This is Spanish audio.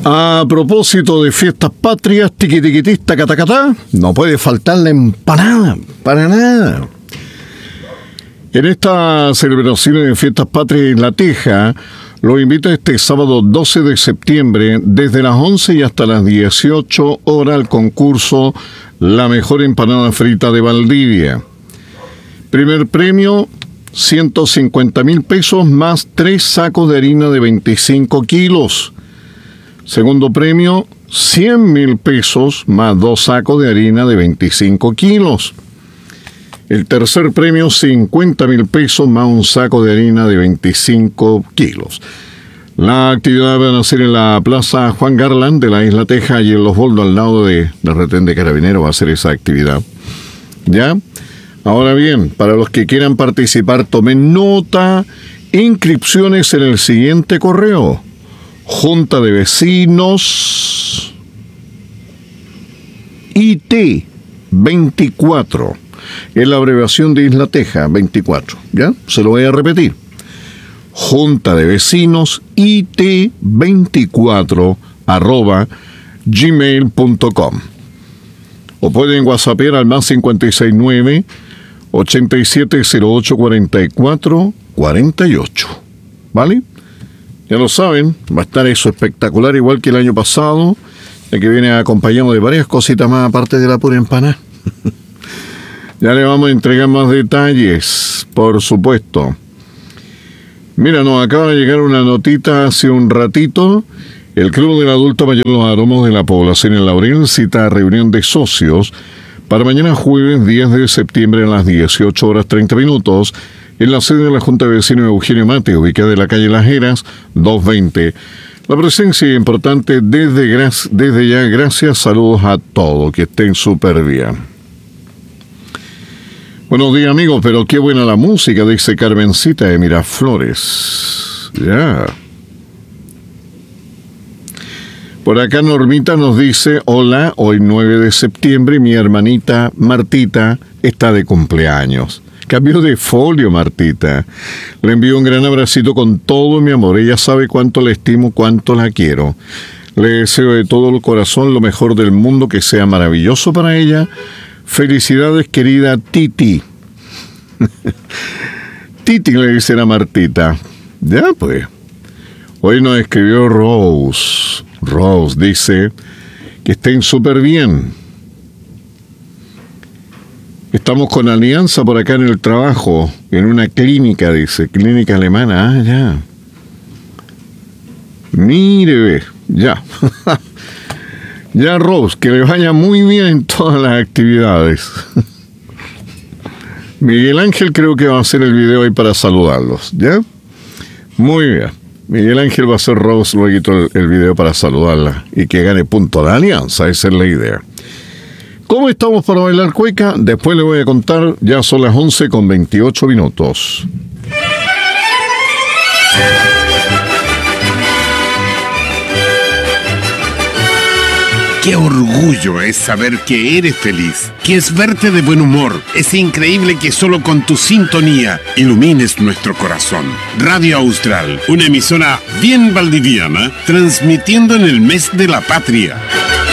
A propósito de fiestas patrias, tiquitiquitista, catacatá, no puede faltar la empanada, para nada. En esta celebración de fiestas patrias en La Teja, lo invito este sábado 12 de septiembre, desde las 11 y hasta las 18 horas, al concurso La Mejor Empanada Frita de Valdivia. Primer premio, 150.000 pesos más 3 sacos de harina de 25 kilos. Segundo premio, 100.000 pesos más 2 sacos de harina de 25 kilos. El tercer premio, 50.000 pesos más un saco de harina de 25 kilos. La actividad va a ser en la Plaza Juan Garland de la Isla Teja y en Los Boldos, al lado de la retén de Carabineros, va a ser esa actividad. ¿Ya? Ahora bien, para los que quieran participar, tomen nota. Inscripciones en el siguiente correo: Junta de Vecinos IT 24. Es la abreviación de Isla Teja, 24. ¿Ya? Se lo voy a repetir. Junta de Vecinos IT 24 @gmail.com. O pueden whatsappear al más 569 8708 44 48. ¿Vale? Ya lo saben, va a estar eso espectacular, igual que el año pasado, ya que viene acompañado de varias cositas más aparte de la pura empanada. Ya le vamos a entregar más detalles, por supuesto. Mira, nos acaba de llegar una notita hace un ratito. El Club del Adulto Mayor Los Aromos de la Población en Laurel cita a reunión de socios para mañana jueves 10 de septiembre a las 18 horas 30 minutos en la sede de la Junta de Vecinos Eugenio Mate, ubicada en la calle Las Heras, 220. La presencia importante desde ya. Gracias, saludos a todos, que estén súper bien. Buenos días, amigos, pero qué buena la música, dice Carmencita de Miraflores. Ya. Por acá Normita nos dice: hola, hoy 9 de septiembre, mi hermanita Martita está de cumpleaños. Cambio de folio, Martita. Le envío un gran abracito con todo mi amor. Ella sabe cuánto la estimo, cuánto la quiero. Le deseo de todo el corazón lo mejor del mundo, que sea maravilloso para ella. Felicidades, querida Titi. Titi le dice a Martita. Ya pues. Hoy nos escribió Rose. Rose dice que estén súper bien. Estamos con alianza por acá en el trabajo, en una clínica, dice, clínica alemana. Ah, ya. Mire, ya. Ya, Rose, que le vaya muy bien en todas las actividades. Miguel Ángel creo que va a hacer el video ahí para saludarlos, ¿ya? Muy bien. Miguel Ángel va a hacer, Rose luego el video para saludarla y que gane punto de alianza, esa es la idea. ¿Cómo estamos para bailar cueca? Después le voy a contar, ya son las 11:28. Qué orgullo es saber que eres feliz, que es verte de buen humor. Es increíble que solo con tu sintonía ilumines nuestro corazón. Radio Austral, una emisora bien valdiviana, transmitiendo en el mes de la patria.